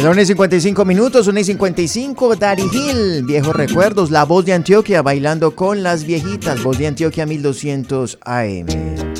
Es 1:55, 1:55, Daddy Hill, viejos recuerdos, la voz de Antioquia bailando con las viejitas, voz de Antioquia 1200 AM.